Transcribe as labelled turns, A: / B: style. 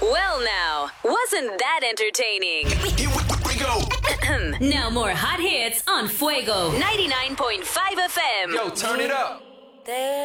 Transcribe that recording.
A: Well, now, wasn't that entertaining?
B: Here we go.
C: Now more hot hits on Fuego
A: 99.5 FM.
B: Yo, turn it up.